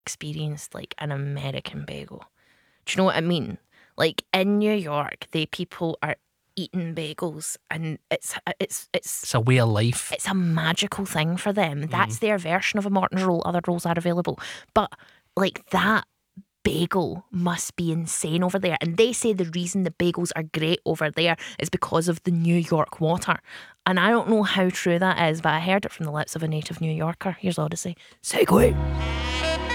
experienced like an American bagel. Do you know what I mean? Like in New York, the people are eating bagels, and It's a way of life. it's a magical thing for them. That's their version of a Morton's roll. Other rolls are available, but like that bagel must be insane over there. And they say the reason the bagels are great over there is because of the New York water. And I don't know how true that is, but I heard it from the lips of a native New Yorker. Here's Odyssey. Segue.